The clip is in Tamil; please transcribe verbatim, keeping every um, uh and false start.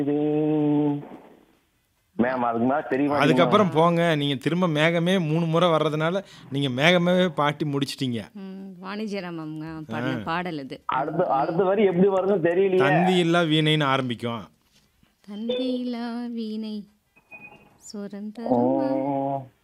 இது மேம் அதுக்கு மேல தெரிய மாட்டேங்குது மேம். அதுக்கப்புறம் போங்க. நீங்க திரும்ப மேகமே மூணு முறை வர்றதுனால, நீங்க மேகமாவே பாட்டி முடிச்சிட்டீங்க. ம். வாணிஜ்யராம் அவங்க ஆ. பாடின பாடல் இது. அடுத்த அடுத்த வரி எப்படி வருதுன்னு தெரியலையே. தந்தி இல்லா வீணைன்னு ஆரம்பிக்கும். தந்திலா வீணை ஓ, சுரந்தருமா